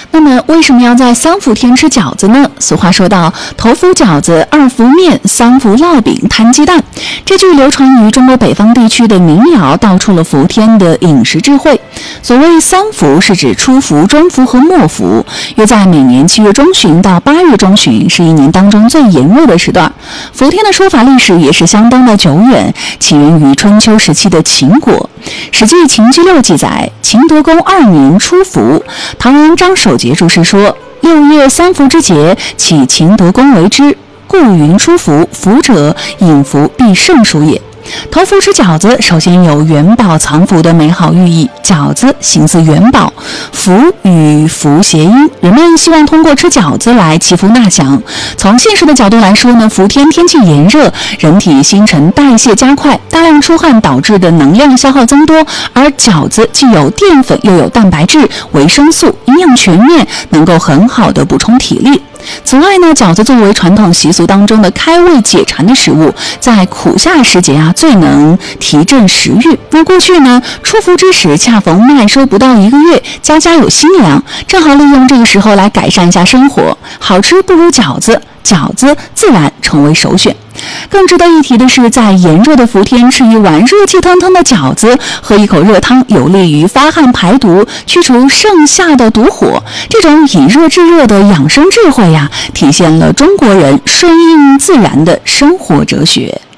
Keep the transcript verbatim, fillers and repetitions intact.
那么为什么要在三伏天吃饺子呢？俗话说到，头伏饺子，二伏面，三伏烙饼摊鸡蛋。这句流传于中国北方地区的民谣道出了伏天的饮食智慧。所谓三伏，是指初伏、中伏和末伏，约在每年七月中旬到八月中旬，是一年当中最炎热的时段。伏天的说法历史也是相当的久远，起源于春秋时期的秦国。史记秦纪六记载，秦德公二年初伏，唐人张守节注释说，六月三伏之节，起秦德公为之，故云初伏，伏者饮伏必胜书也。头伏吃饺子，首先有元宝藏福的美好寓意。饺子形似元宝，福与福谐音，人们希望通过吃饺子来祈福纳祥。从现实的角度来说呢，伏天天气炎热，人体新陈代谢加快，大量出汗导致的能量消耗增多，而饺子既有淀粉又有蛋白质、维生素，营养全面，能够很好的补充体力。此外呢，饺子作为传统习俗当中的开胃解馋的食物，在苦夏时节啊，最能提振食欲。那过去呢，初伏之时恰逢麦收不到一个月，家家有新粮，正好利用这个时候来改善一下生活。好吃不如饺子，饺子自然成为首选。更值得一提的是，在炎热的伏天吃一碗热气腾腾的饺子，喝一口热汤，有利于发汗排毒，去除盛夏的毒火。这种以热制热的养生智慧呀，体现了中国人顺应自然的生活哲学。